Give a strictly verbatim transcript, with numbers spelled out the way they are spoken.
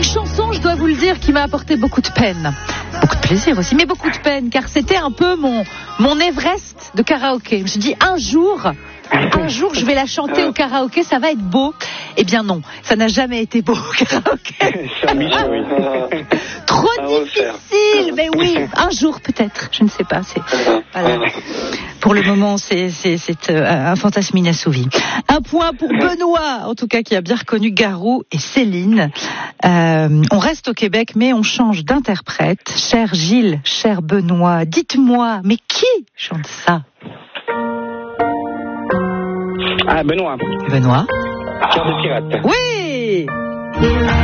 Une chanson, je dois vous le dire, qui m'a apporté beaucoup de peine. Beaucoup de plaisir aussi, mais beaucoup de peine, car c'était un peu mon, mon Everest de karaoké. Je me suis dit, un jour, un jour, je vais la chanter au karaoké, ça va être beau. Eh bien non, ça n'a jamais été beau au karaoké. Trop difficile, mais oui, un jour peut-être, je ne sais pas. C'est, voilà. Pour le moment, c'est, c'est, c'est un fantasme inassouvi. Un point pour Benoît, en tout cas, qui a bien reconnu Garou et Céline. Euh, on reste au Québec, mais on change d'interprète. Cher Gilles, cher Benoît, dites-moi, mais qui chante ça? Ah, Benoît. Benoît. Cœur de pirate. Oui.